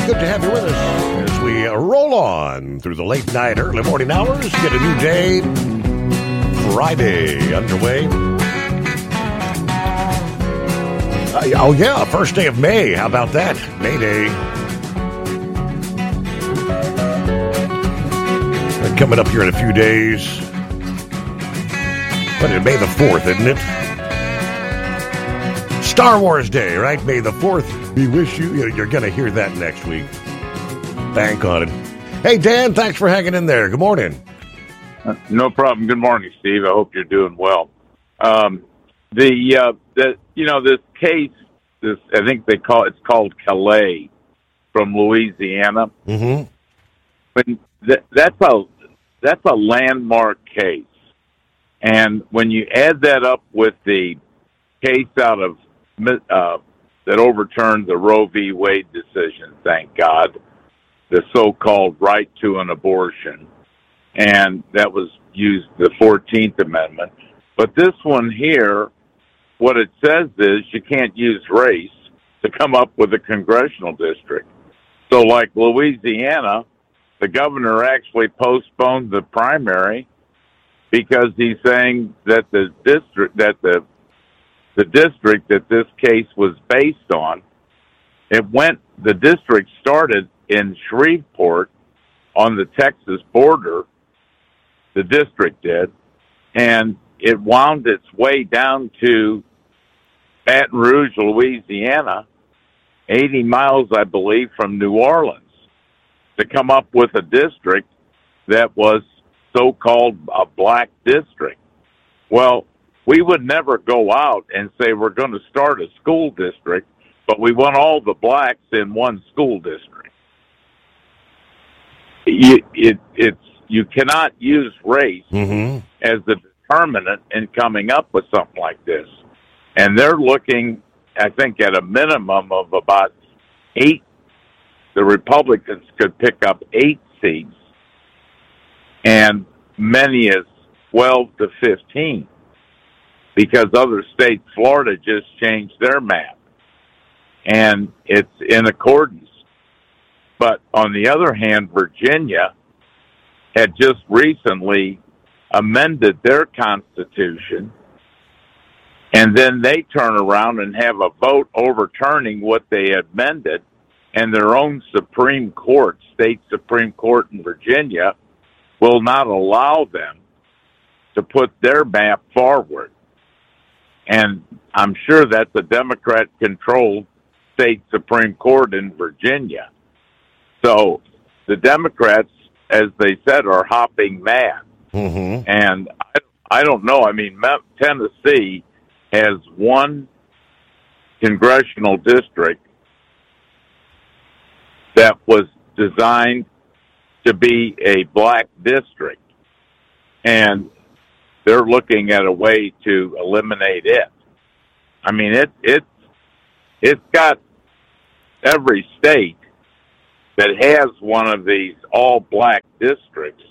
Good to have you with us as we roll on through the late night, early morning hours. Get a new day, Friday, underway. Oh, yeah, first day of May. How about that? May Day. Coming up here in a few days. What is it, May the 4th, isn't it? Star Wars Day, right? May the 4th. We wish you. You're going to hear that next week. Bank on it. Hey, Dan, thanks for hanging in there. Good morning. No problem. Good morning, Steve. I hope you're doing well. This case, I think it's called Calais from Louisiana. Mm-hmm. That's a landmark case, and when you add that up with the case out of that overturned the Roe v. Wade decision, thank God, the so-called right to an abortion, and that was used the 14th Amendment. But this one here, what it says is you can't use race to come up with a congressional district. So like Louisiana, the governor actually postponed the primary because he's saying that the district that this case was based on, the district started in Shreveport on the Texas border, the district did, and it wound its way down to Baton Rouge, Louisiana, 80 miles, I believe, from New Orleans, to come up with a district that was so-called a black district. Well, we would never go out and say we're going to start a school district, but we want all the blacks in one school district. You cannot use race as the determinant in coming up with something like this. And they're looking, I think, at a minimum of about 8. The Republicans could pick up 8 seats, and many as 12 to 15, because other states, Florida just changed their map, and it's in accordance. But on the other hand, Virginia had just recently amended their constitution, and then they turn around and have a vote overturning what they amended, and their own Supreme Court, state Supreme Court in Virginia, will not allow them to put their map forward. And I'm sure that's a Democrat-controlled state Supreme Court in Virginia. So the Democrats, as they said, are hopping mad. Mm-hmm. And I don't know. I mean, Tennessee has one congressional district that was designed to be a black district, and they're looking at a way to eliminate it. I mean, it's got every state that has one of these all-black districts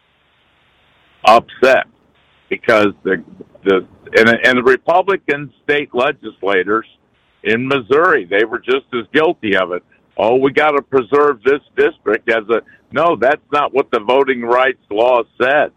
upset, because the Republican state legislators in Missouri, they were just as guilty of it. Oh, we got to preserve this district as a... No, that's not what the voting rights law said.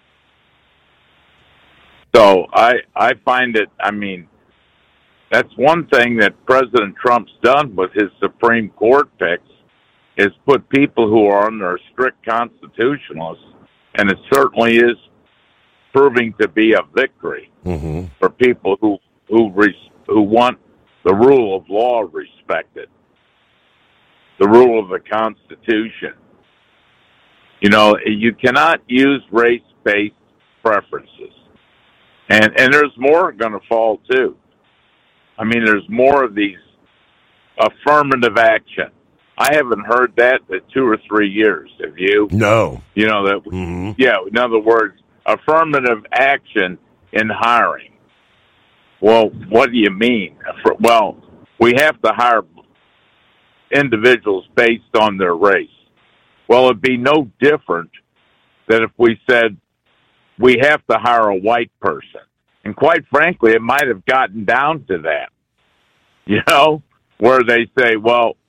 So I find it, I mean, that's one thing that President Trump's done with his Supreme Court picks, is put people who are under strict constitutionalists, and it certainly is proving to be a victory for people who want the rule of law respected, the rule of the Constitution. You know, you cannot use race-based preferences. And there's more going to fall, too. I mean, there's more of these affirmative action. I haven't heard that in 2 or 3 years. Have you? No. You know, that. Yeah, in other words, affirmative action in hiring. Well, what do you mean? Well, we have to hire individuals based on their race. Well, it'd be no different than if we said we have to hire a white person. And quite frankly, it might have gotten down to that, you know, where they say, well,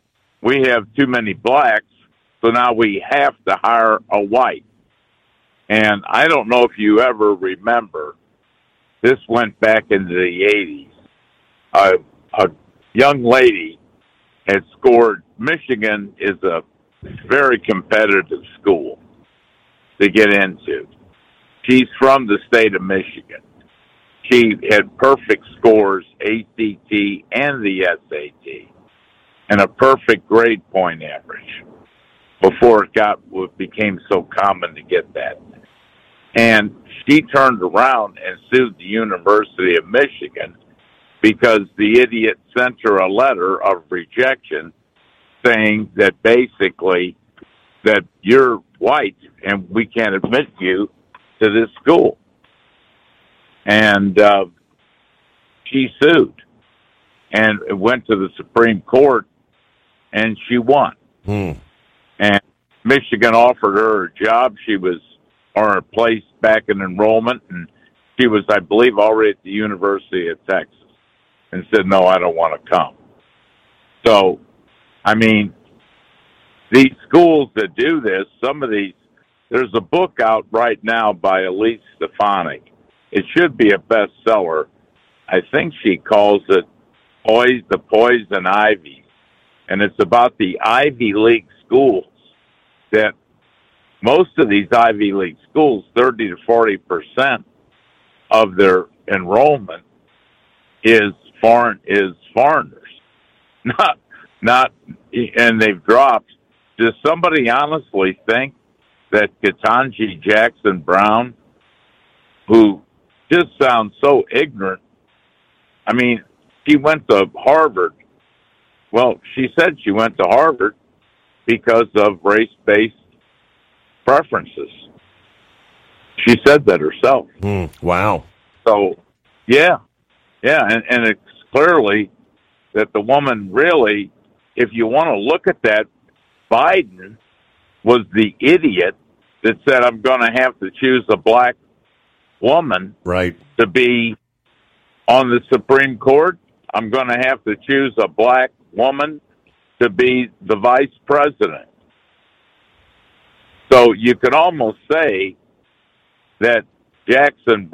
we have too many blacks, so now we have to hire a white. And I don't know if you ever remember, this went back into the 80s. A young lady had scored. Michigan is a very competitive school to get into. She's from the state of Michigan. She had perfect scores, ACT and the SAT, and a perfect grade point average before it became so common to get that. And she turned around and sued the University of Michigan because the idiot sent her a letter of rejection saying that basically that you're white and we can't admit you to this school. And she sued and it went to the Supreme Court and she won. And Michigan offered her a job. She was on her place back in enrollment, and she was, I believe, already at the University of Texas, and said, no, I don't want to come. So, I mean, these schools that do this, some of these, there's a book out right now by Elise Stefanik. It should be a bestseller. I think she calls it The Poison Ivy, and it's about the Ivy League schools that most of these Ivy League schools, 30 to 40% of their enrollment is foreigners. Not, and they've dropped. Does somebody honestly think that Ketanji Jackson Brown, who just sounds so ignorant, I mean, she went to Harvard. Well, she said she went to Harvard because of race-based preferences. She said that herself. Wow. So, yeah, and it's clearly that the woman really, if you want to look at that, Biden was the idiot that said, I'm going to have to choose a black woman to be on the Supreme Court. I'm going to have to choose a black woman to be the vice president. So you could almost say that Jackson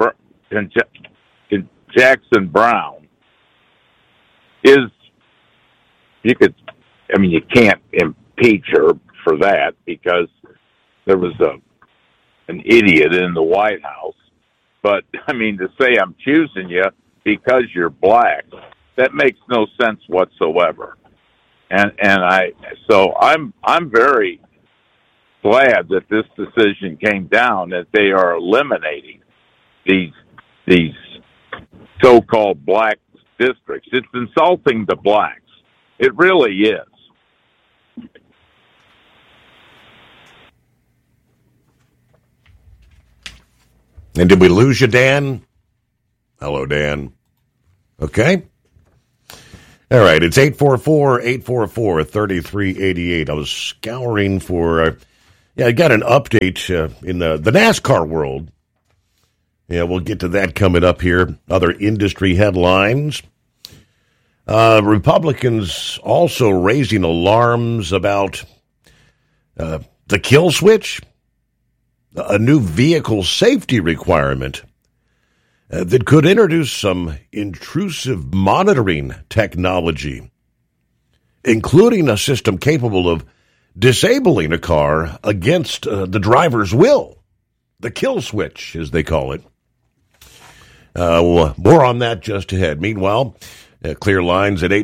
Brown is, you can't impeach her for that because there was an idiot in the White House. But, I mean, to say I'm choosing you because you're black, that makes no sense whatsoever. And I'm very glad that this decision came down, that they are eliminating these so-called black districts. It's insulting to blacks. It really is. And did we lose you, Dan? Hello, Dan. Okay. All right, it's 844-844-3388. I was scouring for, I got an update in the NASCAR world. Yeah, we'll get to that coming up here. Other industry headlines. Republicans also raising alarms about the kill switch, a new vehicle safety requirement that could introduce some intrusive monitoring technology, including a system capable of disabling a car against the driver's will, the kill switch, as they call it. More on that just ahead. Meanwhile, clear lines at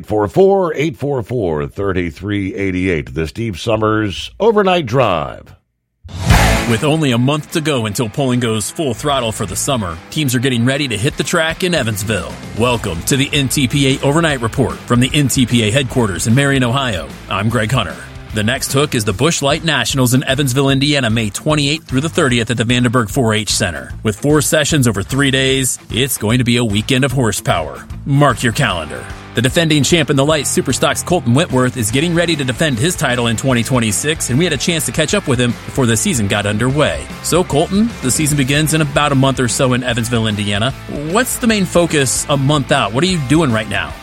844-844-3388. The Steve Summers Overnight Drive. With only a month to go until polling goes full throttle for the summer, teams are getting ready to hit the track in Evansville. Welcome to the NTPA Overnight Report from the NTPA headquarters in Marion, Ohio. I'm Greg Hunter. The next hook is the Busch Light Nationals in Evansville, Indiana, May 28th through the 30th at the Vandenberg 4-H Center. With 4 sessions over 3 days, it's going to be a weekend of horsepower. Mark your calendar. The defending champ in the light Superstocks Colton Whitworth is getting ready to defend his title in 2026, and we had a chance to catch up with him before the season got underway. So Colton, the season begins in about a month or so in Evansville, Indiana. What's the main focus a month out? What are you doing right now?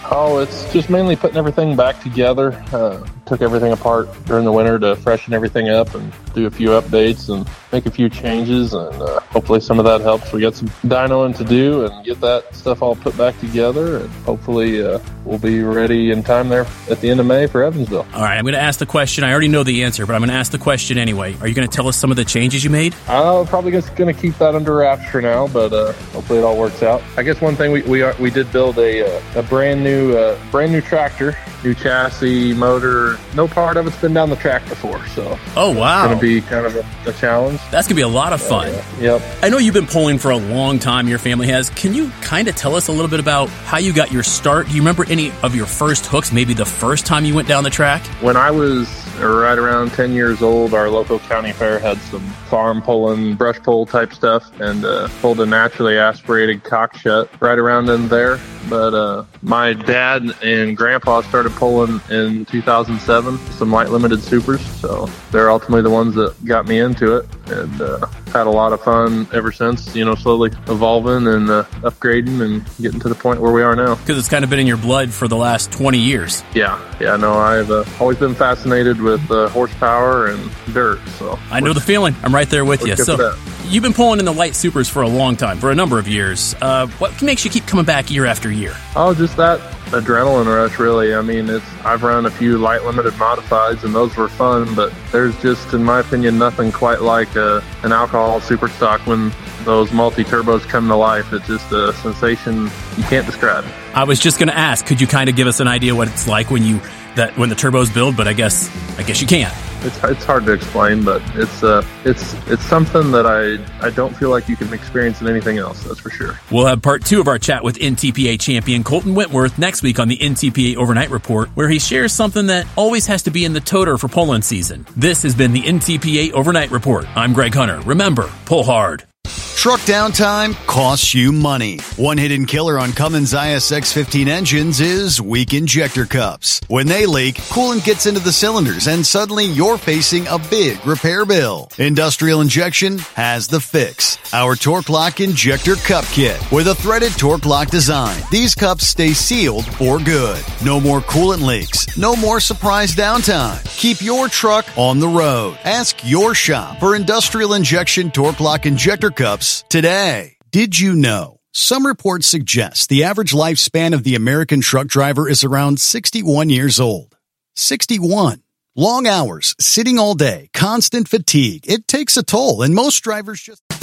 Oh, it's just mainly putting everything back together. Took everything apart during the winter to freshen everything up and do a few updates and make a few changes, and hopefully some of that helps. We got some dynoing to do and get that stuff all put back together, and hopefully we'll be ready in time there at the end of May for Evansville. All right, I'm going to ask the question. I already know the answer, but I'm going to ask the question anyway. Are you going to tell us some of the changes you made? I'm probably just going to keep that under wraps for now, but hopefully it all works out. I guess one thing we did build a brand new tractor, new chassis, motor. No part of it's been down the track before, so oh wow, it's going to be kind of a challenge. That's going to be a lot of fun. Yep. I know you've been pulling for a long time. Your family has. Can you kind of tell us a little bit about how you got your start? Do you remember any of your first hooks? Maybe the first time you went down the track? When I was right around 10 years old, our local county fair had some farm pulling, brush pull type stuff, and pulled a naturally aspirated cock shut right around in there. But my dad and grandpa started pulling in 2007, some light limited supers. So they're ultimately the ones that got me into it, and had a lot of fun ever since, slowly evolving and upgrading and getting to the point where we are now. Because it's kind of been in your blood for the last 20 years. Yeah, no, I've always been fascinated with horsepower and dirt. So I know the feeling. I'm right there with you. So you've been pulling in the light supers for a long time, for a number of years. What makes you keep coming back year after year? Oh, just that adrenaline rush, really. I mean, I've run a few light limited modifieds, and those were fun, but there's just, in my opinion, nothing quite like an alcohol super stock when those multi-turbos come to life. It's just a sensation you can't describe. I was just going to ask, could you kind of give us an idea what it's like when the turbos build? But I guess you can't. It's hard to explain, but it's something that I don't feel like you can experience in anything else. That's for sure. We'll have part 2 of our chat with NTPA champion Colton Wentworth next week on the NTPA Overnight Report, where he shares something that always has to be in the toter for pulling season. This has been the NTPA Overnight Report. I'm Greg Hunter. Remember, pull hard. Truck downtime costs you money. One hidden killer on Cummins ISX-15 engines is weak injector cups. When they leak, coolant gets into the cylinders and suddenly you're facing a big repair bill. Industrial Injection has the fix. Our Torque Lock Injector Cup Kit with a threaded Torque Lock design. These cups stay sealed for good. No more coolant leaks. No more surprise downtime. Keep your truck on the road. Ask your shop for Industrial Injection Torque Lock Injector Cups today. Did you know? Some reports suggest the average lifespan of the American truck driver is around 61 years old. 61. Long hours, sitting all day, constant fatigue. It takes a toll, and most drivers just...